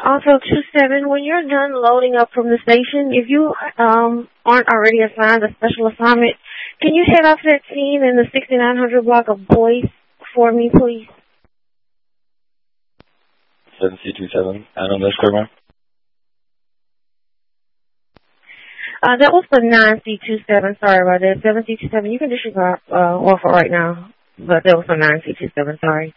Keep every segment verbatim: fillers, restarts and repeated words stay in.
Also, two seven, when you're done loading up from the station, if you um aren't already assigned a special assignment, can you head off that scene in the sixty-nine hundred block of Boyce for me, please? seven C two seven, Adam, that's clear, ma'am. Uh, that was for nine C two seven, sorry about that. seven C two seven, you can disregard uh, offer right now, but that was for nine C two seven, sorry.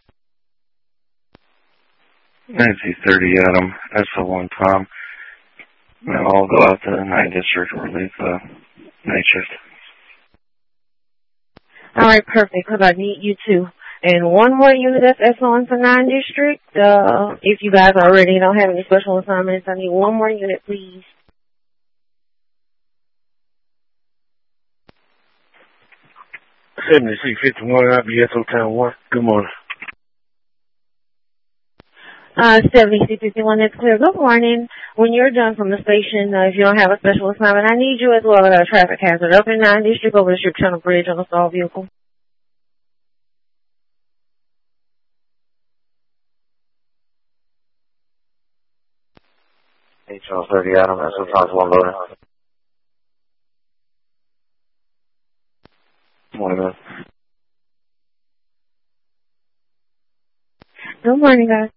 nine C thirty, Adam, that's a long time. I'll go out to the night district or leave the night shift. All right, perfect, because I need you too. And one more unit that's S on for nine district. Uh, if you guys already don't have any special assignments, I need one more unit, please. seventy-six fifty-one, I B S O Town one. Good morning. Uh, seventy-six fifty-one, that's clear. Good morning. When you're done from the station, uh, if you don't have a special assignment, I need you as well as a traffic hazard up in nine district over the Strip Tunnel Bridge on a stalled vehicle. H L thirty, Adam, that's what talks one loading. Morning, man. Good morning, guys.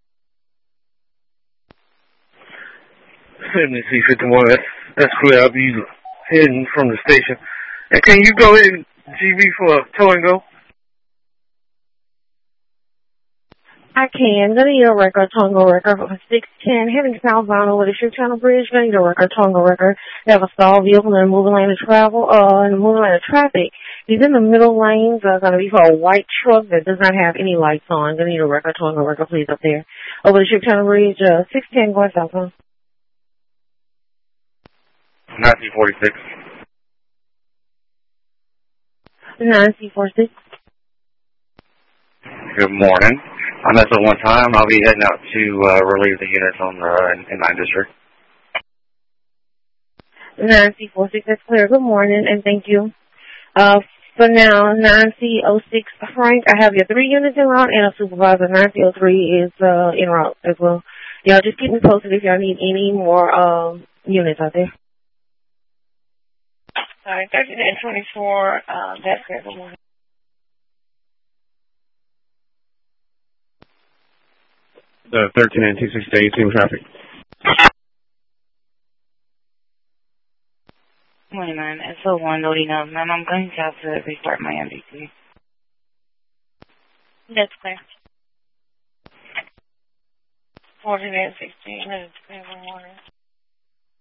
seventy-six fifty-one, that's, that's clear. I'll be heading from the station. And can you go ahead and G V for a tow and go? I can. Gonna need a record, Tonga record for six ten, heading southbound over the Strip Tunnel Bridge. Gonna need a record, Tonga record. They have a stalled vehicle in a moving lane of travel, uh, in a moving lane of traffic. He's in the middle lanes, uh, gonna be for a white truck that does not have any lights on. Gonna need a record, Tonga record, please, up there. Over the Strip Tunnel Bridge, uh, six ten going southbound. nine C forty-six. nine C forty-six. Good morning. On this at one time, I'll be heading out to uh, relieve the units on the uh, in nine district. nine C forty-six, that's clear. Good morning, and thank you. Uh, for now, nine C oh six, Frank, I have your three units en route and a supervisor. nine C oh three is uh, en route as well. Y'all just keep me posted if y'all need any more um, units out there. All right, thirteen and twenty-four, uh, that's clear. Good morning. The thirteen and two sixty-eight, same traffic. Morning, man. S O one loading up. Ma'am, I'm going to have to restart my M V P. That's clear. fourteen and sixteen, that's clear. Good morning.